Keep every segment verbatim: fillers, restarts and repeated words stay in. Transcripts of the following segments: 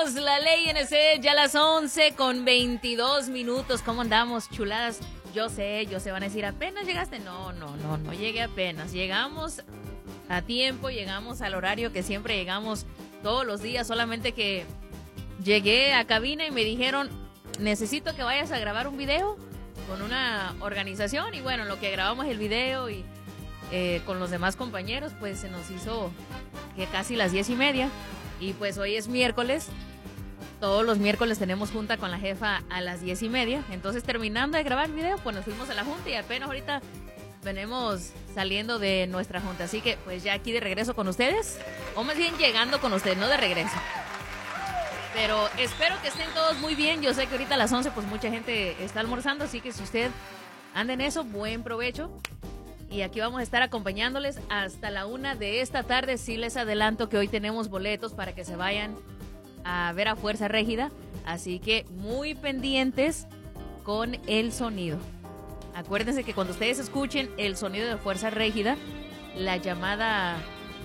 Somos la Ley N C, ya las once con veintidós minutos. ¿Cómo andamos, chuladas? Yo sé, yo sé, van a decir, ¿apenas llegaste? No, no, no, no llegué apenas. Llegamos a tiempo, llegamos al horario que siempre llegamos todos los días, solamente que llegué a cabina y me dijeron, necesito que vayas a grabar un video con una organización. Y bueno, en lo que grabamos el video y eh, con los demás compañeros, pues se nos hizo que casi las diez y media. Y pues hoy es miércoles. Todos los miércoles tenemos junta con la jefa a las diez y media. Entonces, terminando de grabar el video, pues nos fuimos a la junta y apenas ahorita venimos saliendo de nuestra junta. Así que, pues ya aquí de regreso con ustedes. O más bien llegando con ustedes, no de regreso. Pero espero que estén todos muy bien. Yo sé que ahorita a las once, pues mucha gente está almorzando. Así que si usted anda en eso, buen provecho. Y aquí vamos a estar acompañándoles hasta la una de esta tarde. Sí les adelanto que hoy tenemos boletos para que se vayan a ver a Fuerza Régida. Así que muy pendientes con el sonido. Acuérdense que cuando ustedes escuchen el sonido de Fuerza Régida, la llamada,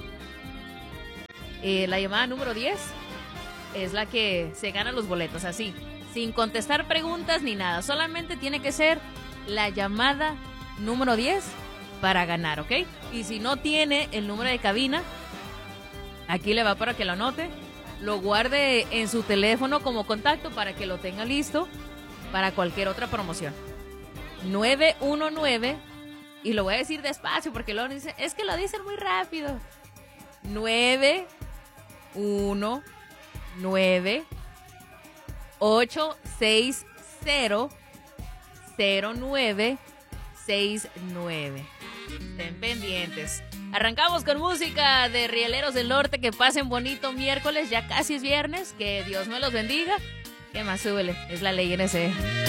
eh, la llamada número diez es la que se gana los boletos. Así, sin contestar preguntas ni nada. Solamente tiene que ser la llamada número diez para ganar, ¿ok? Y si no tiene el número de cabina, aquí le va para que lo anote, lo guarde en su teléfono como contacto para que lo tenga listo para cualquier otra promoción. nueve uno nueve, y lo voy a decir despacio porque luego dicen, es que lo dicen muy rápido. nueve uno nueve ocho seis cero cero nueve seis nueve. Estén pendientes. Arrancamos con música de Rieleros del Norte. Que pasen bonito miércoles, ya casi es viernes. Que Dios me los bendiga. ¿Qué más? Súbele, es la Ley N C.